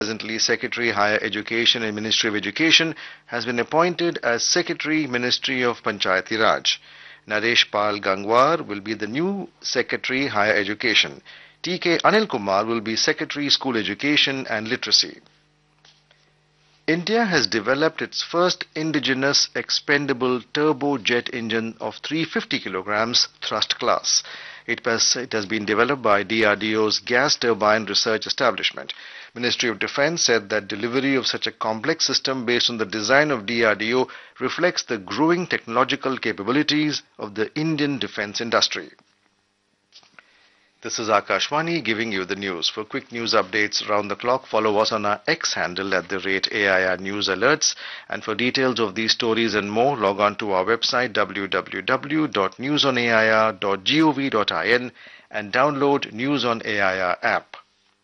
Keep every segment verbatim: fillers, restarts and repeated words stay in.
Presently, Secretary Higher Education and Ministry of Education has been appointed as Secretary Ministry of Panchayati Raj. Naresh Pal Gangwar will be the new Secretary Higher Education. T K Anil Kumar will be Secretary School Education and Literacy. India has developed its first indigenous expendable turbojet engine of three hundred fifty kilograms thrust class. It has, it has been developed by D R D O's Gas Turbine Research Establishment. Ministry of Defence said that delivery of such a complex system based on the design of D R D O reflects the growing technological capabilities of the Indian defence industry. This is Akashvani giving you the news. For quick news updates around the clock, follow us on our X handle at the rate A I R News Alerts. And for details of these stories and more, log on to our website w w w dot news on a i r dot gov dot in and download News on A I R app.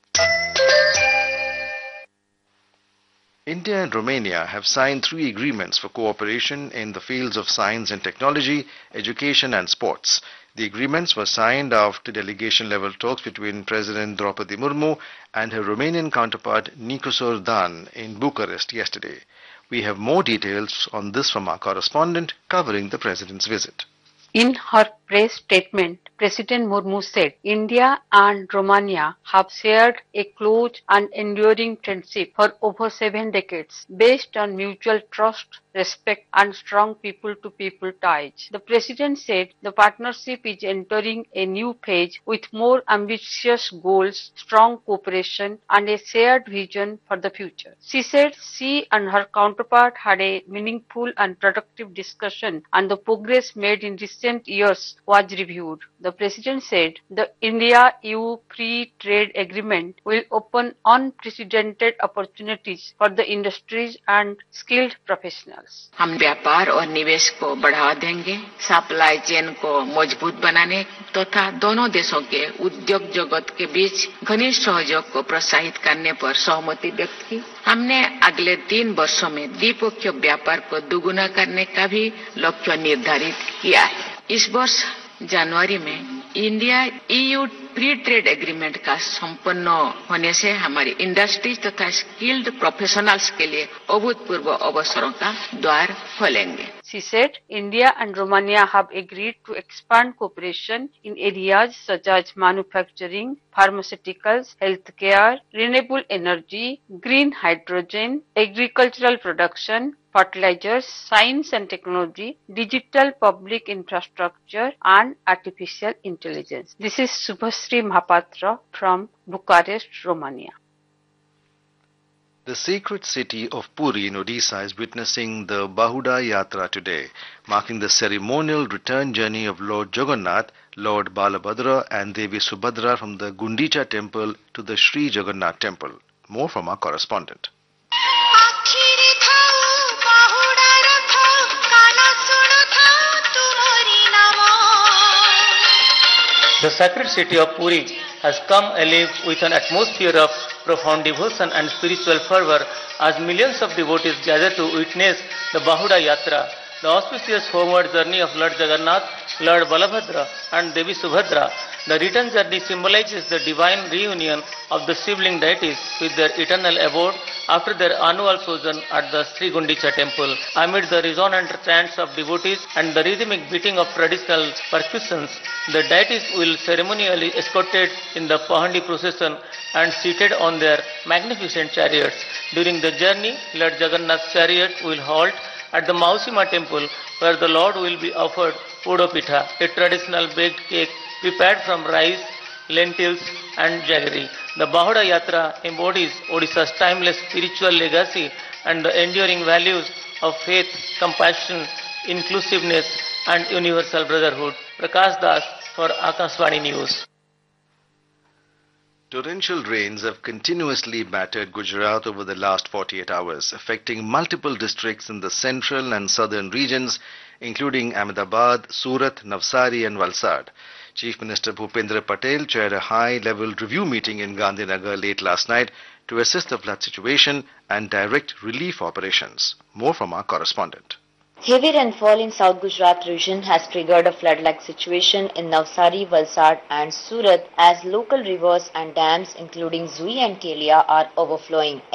India and Romania have signed three agreements for cooperation in the fields of science and technology, education and sports. The agreements were signed after delegation-level talks between President Draupadi Murmu and her Romanian counterpart Nicosor Dan in Bucharest yesterday. We have more details on this from our correspondent covering the President's visit. In her press statement, President Murmu said India and Romania have shared a close and enduring friendship for over seven decades based on mutual trust, respect and strong people-to-people ties. The President said the partnership is entering a new phase with more ambitious goals, strong cooperation and a shared vision for the future. She said she and her counterpart had a meaningful and productive discussion and the progress made in recent years was reviewed. The President said the India-E U Free Trade Agreement will open unprecedented opportunities for the industries and skilled professionals. हम व्यापार और निवेश को बढ़ावा देंगे, supply chain को मजबूत बनाने तथा दोनों देशों के उद्योग जगत के बीच घनिष्ठ सहयोग को प्रोत्साहित करने पर सहमति व्यक्त की। हमने अगले तीन वर्षों में द्विपक्षीय व्यापार को दुगुना करने का भी लक्ष्य निर्धारित किया है। इस वर्ष जनवरी में India E U free trade agreement का संपन्न होने से हमारी इंडस्ट्रीज तथा स्किल्ड प्रोफेशनल्स के लिए अभूतपूर्व अवसरों का द्वार खोलेंगे। She said India and Romania have agreed to expand cooperation in areas such as manufacturing, pharmaceuticals, healthcare, renewable energy, green hydrogen, agricultural production, fertilizers, science and technology, digital public infrastructure and artificial intelligence. This is Subhasri Mahapatra from Bucharest, Romania. The sacred city of Puri in Odisha is witnessing the Bahuda Yatra today, marking the ceremonial return journey of Lord Jagannath, Lord Balabhadra and Devi Subhadra from the Gundicha temple to the Sri Jagannath temple. More from our correspondent. The sacred city of Puri has come alive with an atmosphere of profound devotion and spiritual fervor as millions of devotees gather to witness the Bahuda Yatra, the auspicious homeward journey of Lord Jagannath, Lord Balabhadra and Devi Subhadra. The return journey symbolizes the divine reunion of the sibling deities with their eternal abode after their annual sojourn at the Sri Gundicha temple. Amid the resonant chants of devotees and the rhythmic beating of traditional percussions, the deities will ceremonially escorted in the Pahandi procession and seated on their magnificent chariots. During the journey, Lord Jagannath's chariot will halt at the Mausima temple, where the Lord will be offered Udopitha, a traditional baked cake prepared from rice, lentils and jaggery. The Bahuda Yatra embodies Odisha's timeless spiritual legacy and the enduring values of faith, compassion, inclusiveness and universal brotherhood. Prakash Das for Akashvani News. Torrential rains have continuously battered Gujarat over the last forty-eight hours, affecting multiple districts in the central and southern regions, including Ahmedabad, Surat, Navsari and Valsad. Chief Minister Bhupendra Patel chaired a high-level review meeting in Gandhinagar late last night to assess the flood situation and direct relief operations. More from our correspondent. Heavy rainfall in South Gujarat region has triggered a flood-like situation in Navsari, Valsad and Surat as local rivers and dams including Zui and Kelia are overflowing.